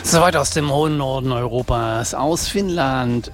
Soweit aus dem hohen Norden Europas, aus Finnland,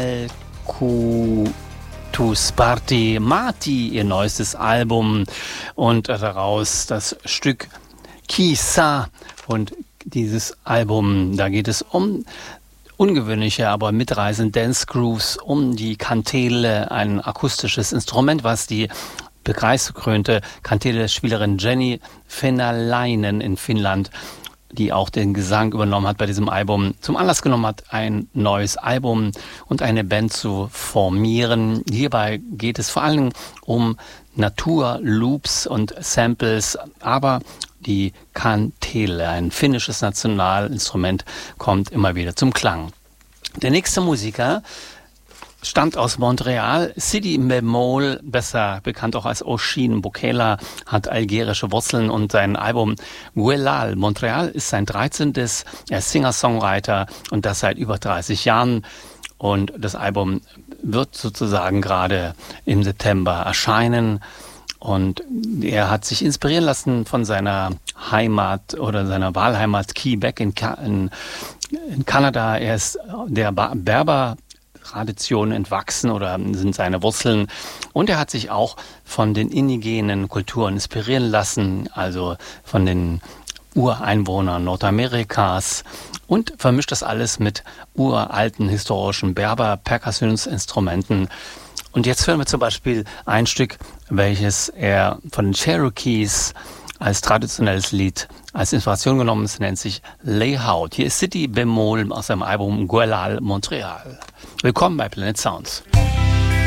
Melkutusparti Mati, ihr neuestes Album und daraus das Stück Kisa. Und dieses Album, da geht es um ungewöhnliche, aber mitreißende Dance Grooves, um die Kantele, ein akustisches Instrument, was die preisgekrönte Kantele-Spielerin Jenny Fenalainen in Finnland, die auch den Gesang übernommen hat bei diesem Album, zum Anlass genommen hat, ein neues Album und eine Band zu formieren. Hierbei geht es vor allem um Natur-Loops und Samples, aber die Kantele, ein finnisches Nationalinstrument, kommt immer wieder zum Klang. Der nächste Musiker stammt aus Montreal. Sidi Bemol, besser bekannt auch als Oshin Bokela, hat algerische Wurzeln und sein Album Guelal Montreal ist sein 13. Er ist Singer-Songwriter und das seit über 30 Jahren. Und das Album wird sozusagen gerade im September erscheinen. Und er hat sich inspirieren lassen von seiner Heimat oder seiner Wahlheimat Quebec in Kanada. Er ist der Berber-Tradition entwachsen oder sind seine Wurzeln. Und er hat sich auch von den indigenen Kulturen inspirieren lassen, also von den Ureinwohnern Nordamerikas, und vermischt das alles mit uralten historischen Berber-Perkussionsinstrumenten. Und jetzt hören wir zum Beispiel ein Stück, welches er von den Cherokees als traditionelles Lied als Inspiration genommen ist, nennt sich Layhout. Hier ist Sidi Bemol aus seinem Album Guelal Montreal. Willkommen bei Planet Sounds.